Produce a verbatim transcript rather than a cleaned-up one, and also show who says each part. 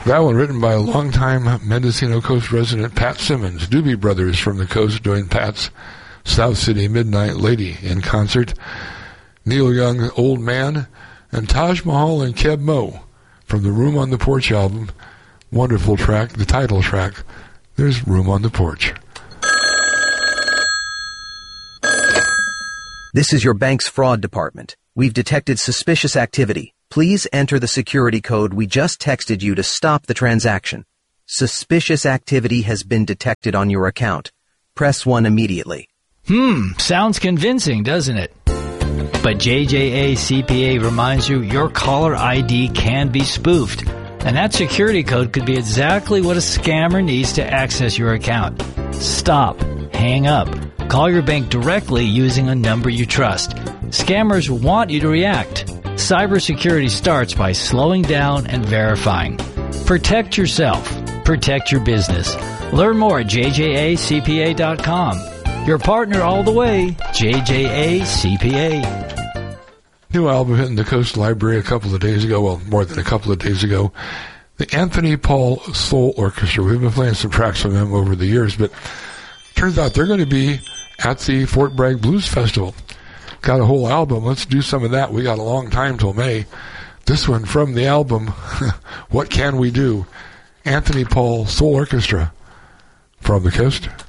Speaker 1: That one written by a longtime Mendocino Coast resident, Pat Simmons. Doobie Brothers from the coast doing Pat's South City Midnight Lady in concert. Neil Young, Old Man, and Taj Mahal and Keb Mo from the Room on the Porch album. Wonderful track, the title track. There's Room on the Porch.
Speaker 2: This is your bank's fraud department. We've detected suspicious activity. Please enter the security code we just texted you to stop the transaction. Suspicious activity has been detected on your account. Press one immediately.
Speaker 3: Hmm, sounds convincing, doesn't it? But J J A C P A reminds you your caller I D can be spoofed. And that security code could be exactly what a scammer needs to access your account. Stop. Hang up. Call your bank directly using a number you trust. Scammers want you to react. Cybersecurity starts by slowing down and verifying. Protect yourself. Protect your business. Learn more at J J A C P A dot com. Your partner all the way, J J A C P A.
Speaker 1: New album hitting the Coast Library a couple of days ago, well, more than a couple of days ago. The Anthony Paul Soul Orchestra. We've been playing some tracks from them over the years, but turns out they're going to be at the Fort Bragg Blues Festival. Got a whole album. Let's do some of that. We got a long time till May. This one from the album, What Can We Do? Anthony Paul Soul Orchestra from the Coast.